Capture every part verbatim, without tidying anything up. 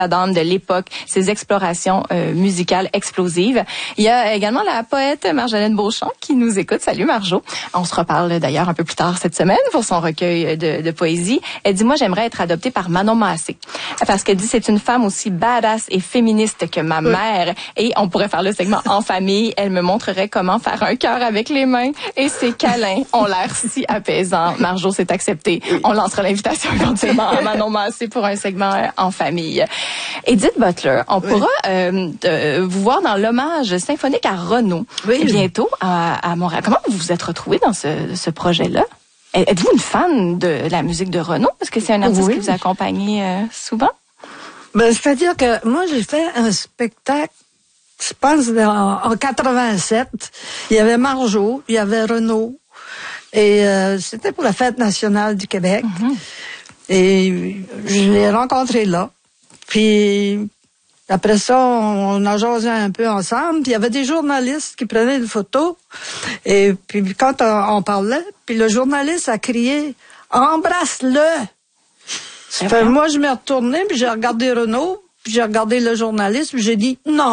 dame de l'époque, ses explorations euh, musicales explosives. Il y a également la poète Marjolaine Beauchamp qui nous écoute. Salut Marjo. On se reparle d'ailleurs un peu plus tard cette semaine pour son recueil de, de poésie. Elle dit, moi j'aimerais être adoptée par Manon Massé. Parce qu'elle dit, c'est une femme aussi badass et féministe que ma mère. Et on pourrait faire le segment en famille. Elle me montrerait comment faire un cœur avec les mains. Et ses câlins ont l'air si apaisants. Marjo, c'est accepté. On lancera l'invitation éventuellement à Manon Massé pour un segment euh, en famille. Edith Butler, on oui. pourra euh, de, vous voir dans l'hommage symphonique à Renaud oui. bientôt à, à Montréal. Comment vous vous êtes retrouvée dans ce, ce projet-là? Êtes-vous une fan de la musique de Renaud? Est-ce que c'est un artiste oui. qui vous a accompagné euh, souvent? Ben, c'est-à-dire que moi, j'ai fait un spectacle, je pense, en, en quatre-vingt-sept. Il y avait Marjo, il y avait Renaud. Et euh, c'était pour la Fête nationale du Québec. Mm-hmm. Et je l'ai rencontré là. Puis après ça, on a jasé un peu ensemble. Puis il y avait des journalistes qui prenaient des photos. Et puis quand on, on parlait, puis le journaliste a crié « Embrasse-le ». Fait, moi, je m'ai retournée, puis j'ai regardé Renaud, puis j'ai regardé le journaliste, puis j'ai dit « Non ».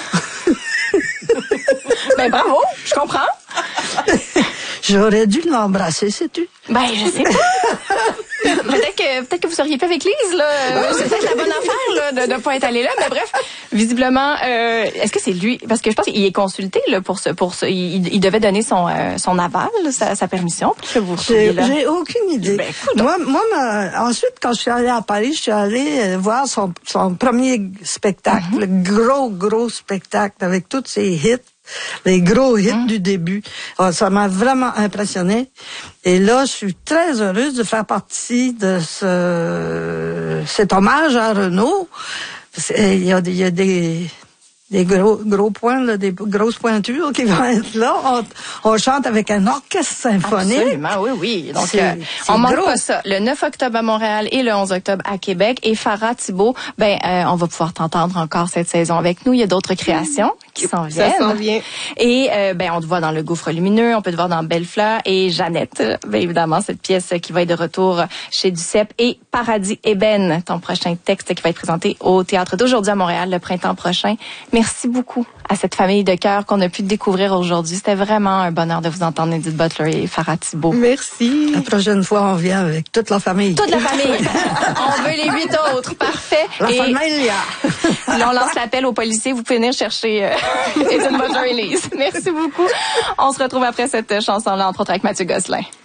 Ben bravo, je comprends. J'aurais dû l'embrasser, sais-tu? Ben, je sais pas. peut-être que peut-être que vous seriez plus avec Lise, là. C'est peut-être la bonne affaire, là, de ne pas être allé là. Mais bref, visiblement, euh, est-ce que c'est lui? Parce que je pense qu'il est consulté, là, pour ce, pour ce, il, il devait donner son, euh, son aval, sa, sa permission, pour que vous j'ai, là. J'ai aucune idée. Ben, moi, moi, ma, ensuite, quand je suis allée à Paris, je suis allée voir son, son premier spectacle, mm-hmm. le gros, gros spectacle avec tous ses hits. Les gros hits mmh. du début. Alors, ça m'a vraiment impressionné. Et là, je suis très heureuse de faire partie de ce, cet hommage à Renaud. Il y a, il y a des, des gros, gros points, là, des grosses pointures qui vont être là. On, on chante avec un orchestre symphonique. Absolument, oui, oui. Donc, c'est, euh, c'est on manque gros. Pas ça. Le neuf octobre à Montréal et le onze octobre à Québec. Et Farah Thibault, ben, euh, on va pouvoir t'entendre encore cette saison avec nous. Il y a d'autres créations qui s'en viennent. Ça s'en vient. Et euh, ben on te voit dans Le Gouffre lumineux, on peut te voir dans Belle Fleur et Jeannette, bien évidemment cette pièce qui va être de retour chez Duceppe et Paradis Ébène, ton prochain texte qui va être présenté au Théâtre d'Aujourd'hui à Montréal le printemps prochain. Merci beaucoup à cette famille de cœur qu'on a pu découvrir aujourd'hui. C'était vraiment un bonheur de vous entendre, Edith Butler et Farah Thibault. Merci. La prochaine fois, on vient avec toute la famille. Toute la famille. On veut les huit autres. Parfait. La et famille. Là, on lance l'appel aux policiers. Vous pouvez venir chercher euh, Edith Butler et Lise. Merci beaucoup. On se retrouve après cette chanson-là, entre autres avec Mathieu Gosselin.